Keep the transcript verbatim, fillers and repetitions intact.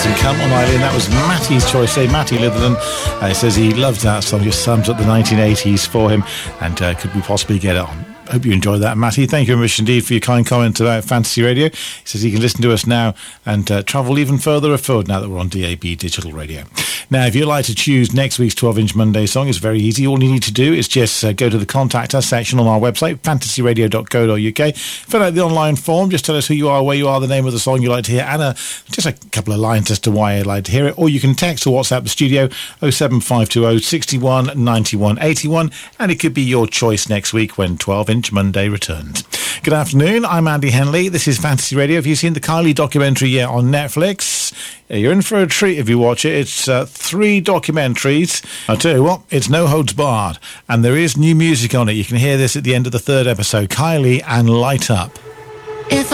Stairs and Come On Eileen. That was Matty's choice, say Matty Litherland. Uh, he says he loves that song, just sums up the nineteen eighties for him, and uh, could we possibly get it on? Hope you enjoyed that, Matty. Thank you very much indeed for your kind comment about Fantasy Radio. He says he can listen to us now and uh, travel even further afield now that we're on D A B Digital Radio. Now, if you'd like to choose next week's twelve-inch Monday song, it's very easy. All you need to do is just uh, go to the Contact Us section on our website, fantasy radio dot co dot uk. Fill out the online form. Just tell us who you are, where you are, the name of the song you'd like to hear, and uh, just a couple of lines as to why you'd like to hear it. Or you can text or WhatsApp the studio oh seven five two oh, six one, nine one eight one, and it could be your choice next week when twelve-inch Monday returns. Good afternoon, I'm Andy Henley. This is Fantasy Radio. Have you seen the Kylie documentary yet on Netflix? You're in for a treat if you watch it. It's uh, three documentaries. I'll tell you what, it's no holds barred. And there is new music on it. You can hear this at the end of the third episode. Kylie and Light Up. If